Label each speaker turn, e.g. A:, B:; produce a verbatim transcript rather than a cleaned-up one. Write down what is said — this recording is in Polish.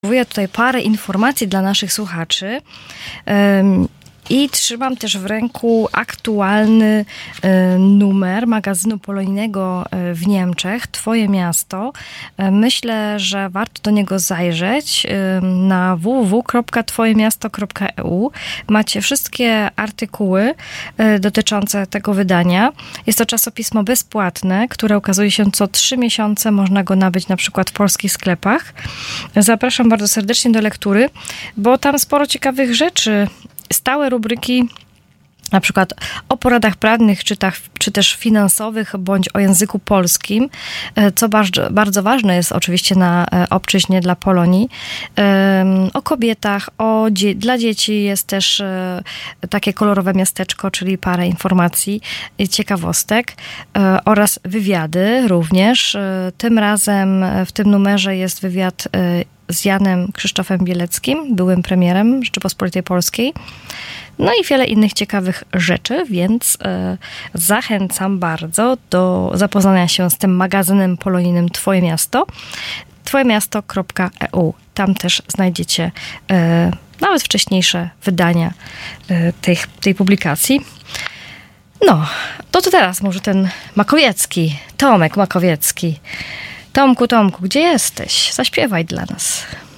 A: Przygotowuję tutaj parę informacji dla naszych słuchaczy i trzymam też w ręku aktualny numer magazynu polonijnego w Niemczech, Twoje miasto. Myślę, że warto do niego zajrzeć na w w w kropka twoje miasto kropka e u. Macie wszystkie artykuły dotyczące tego wydania. Jest to czasopismo bezpłatne, które ukazuje się co trzy miesiące. Można go nabyć na przykład w polskich sklepach. Zapraszam bardzo serdecznie do lektury, bo tam sporo ciekawych rzeczy. Stałe rubryki, na przykład o poradach prawnych, czy, tak, czy też finansowych, bądź o języku polskim, co bardzo, bardzo ważne jest oczywiście na obczyźnie dla Polonii. O kobietach, o dzie- dla dzieci jest też takie kolorowe miasteczko, czyli parę informacji, ciekawostek oraz wywiady również. Tym razem w tym numerze jest wywiad z Janem Krzysztofem Bieleckim, byłym premierem Rzeczypospolitej Polskiej. No i wiele innych ciekawych rzeczy, więc e, zachęcam bardzo do zapoznania się z tym magazynem polonijnym Twoje Miasto, twoje miasto kropka e u. Tam też znajdziecie e, nawet wcześniejsze wydania e, tej, tej publikacji. No, to, to teraz może ten Makowiecki, Tomek Makowiecki. Tomku, Tomku, gdzie jesteś? Zaśpiewaj dla nas.